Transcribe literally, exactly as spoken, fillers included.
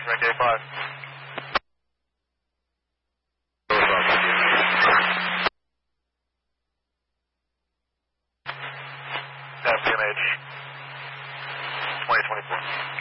Rank A five. F C M H twenty twenty-four.